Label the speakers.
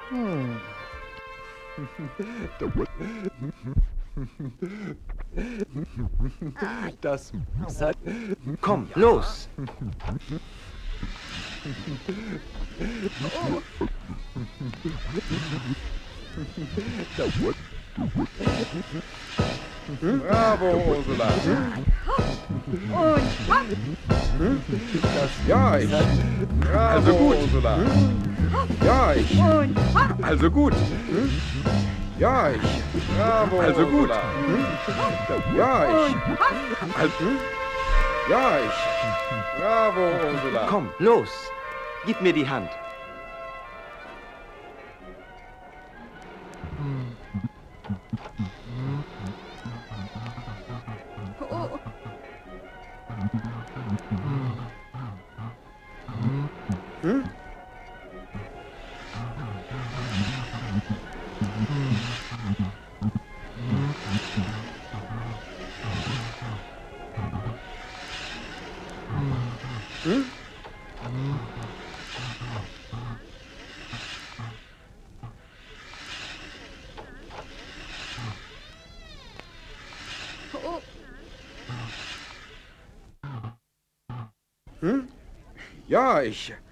Speaker 1: Das hat... Komm, los!
Speaker 2: Bravo, Ursula.
Speaker 3: Und hopp.
Speaker 2: Ja, ich. Bravo, also gut. Ursula. Ja, ich.
Speaker 3: Und hopp.
Speaker 2: Also gut. Ja, ich. Bravo,
Speaker 1: Also gut.
Speaker 2: Ursula. Ja, ich.
Speaker 3: Und hopp.
Speaker 2: Also, ja, ich. Bravo, Ursula.
Speaker 1: Komm, los! Gib mir die Hand.
Speaker 3: Oh. Oh.
Speaker 2: Ja, ich.